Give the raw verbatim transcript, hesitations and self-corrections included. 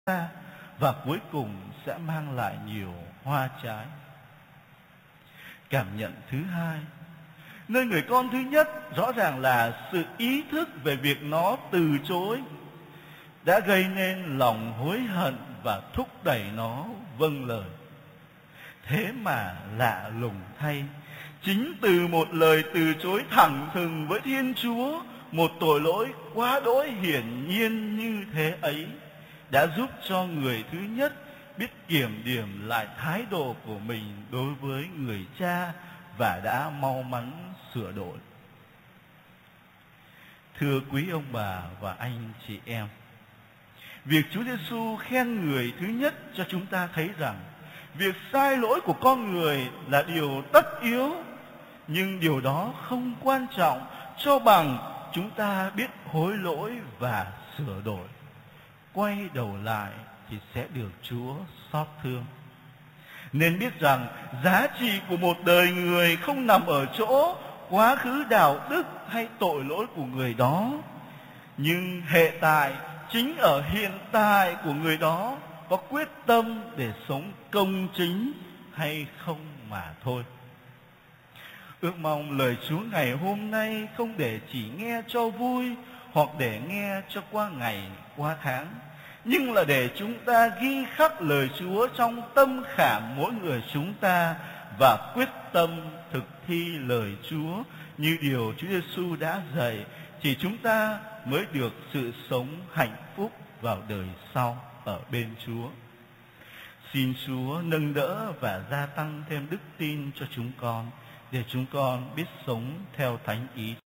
ta và cuối cùng sẽ mang lại nhiều hoa trái. Cảm nhận thứ hai, nơi người con thứ nhất rõ ràng là sự ý thức về việc nó từ chối đã gây nên lòng hối hận và thúc đẩy nó vâng lời. Thế mà lạ lùng thay, chính từ một lời từ chối thẳng thừng với Thiên Chúa, một tội lỗi quá đỗi hiển nhiên như thế ấy đã giúp cho người thứ nhất biết kiểm điểm lại thái độ của mình đối với người cha và đã mau mắn sửa đổi. Thưa quý ông bà và anh chị em, việc Chúa Giêsu khen người thứ nhất cho chúng ta thấy rằng việc sai lỗi của con người là điều tất yếu, nhưng điều đó không quan trọng cho bằng chúng ta biết hối lỗi và sửa đổi. Quay đầu lại thì sẽ được Chúa xót thương. Nên biết rằng giá trị của một đời người không nằm ở chỗ quá khứ đạo đức hay tội lỗi của người đó, nhưng hệ tại chính ở hiện tại của người đó có quyết tâm để sống công chính hay không mà thôi. Ước mong lời Chúa ngày hôm nay không để chỉ nghe cho vui hoặc để nghe cho qua ngày qua tháng, nhưng là để chúng ta ghi khắc lời Chúa trong tâm khảm mỗi người chúng ta và quyết tâm thực thi lời Chúa như điều Chúa Giêsu đã dạy, thì chúng ta mới được sự sống hạnh phúc vào đời sau ở bên Chúa. Xin Chúa nâng đỡ và gia tăng thêm đức tin cho chúng con, để chúng con biết sống theo thánh ý